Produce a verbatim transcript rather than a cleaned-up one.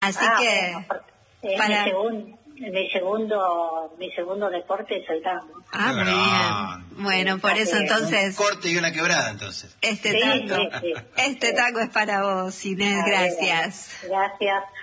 Así ah, que... Bueno, eh, para... mi, segun, mi segundo mi segundo deporte es el tango. Ah, muy bien. Bueno, por eso entonces... Un corte y una quebrada, entonces. Este sí, tango, sí, sí. este tango es para vos, Inés, Ah, gracias. Gracias.